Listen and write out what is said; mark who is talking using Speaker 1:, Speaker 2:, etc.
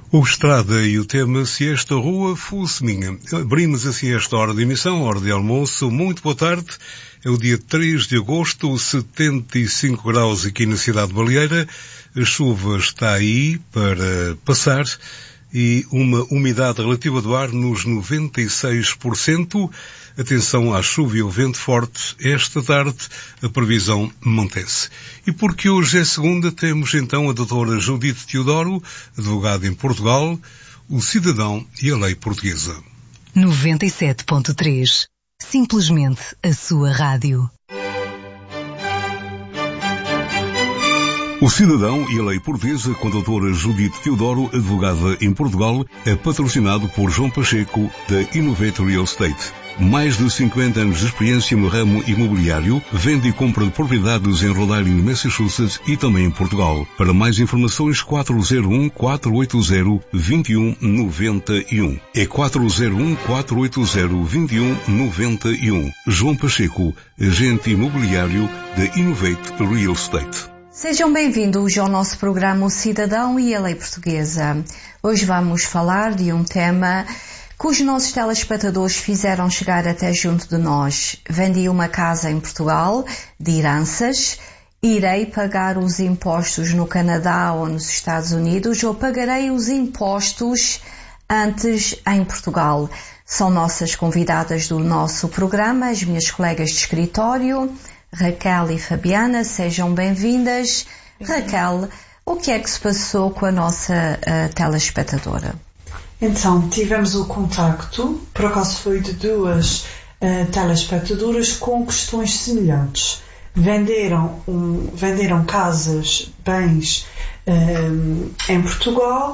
Speaker 1: O Estrada e o tema Se Esta Rua Fosse Minha. Abrimos assim esta hora de emissão, hora de almoço. Muito boa tarde. É o dia 3 de agosto, 75 graus aqui na cidade de Baleeira. A chuva está aí para passar e uma umidade relativa do ar nos 96%. Atenção à chuva e ao vento forte. Esta tarde a previsão mantém-se. E porque hoje é segunda, temos então a doutora Judite Teodoro, advogada em Portugal, o cidadão e a lei portuguesa.
Speaker 2: 97.3. Simplesmente a sua rádio.
Speaker 1: O Cidadão e a Lei Portuguesa, com a doutora Judite Teodoro, advogada em Portugal, é patrocinado por João Pacheco, da Innovate Real Estate. Mais de 50 anos de experiência no ramo imobiliário, vende e compra de propriedades em Rhode Island, Massachusetts e também em Portugal. Para mais informações, 401-480-2191. É 401-480-2191. João Pacheco, agente imobiliário da Innovate Real Estate.
Speaker 3: Sejam bem-vindos ao nosso programa O Cidadão e a Lei Portuguesa. Hoje vamos falar de um tema que os nossos telespectadores fizeram chegar até junto de nós. Vendi uma casa em Portugal, de heranças. Irei pagar os impostos no Canadá ou nos Estados Unidos ou pagarei os impostos antes em Portugal? São nossas convidadas do nosso programa, as minhas colegas de escritório, Raquel e Fabiana. Sejam bem-vindas. Raquel, o que é que se passou com a nossa telespectadora?
Speaker 4: Então, tivemos o contacto, por acaso foi de duas telespectadoras com questões semelhantes. Venderam casas, bens em Portugal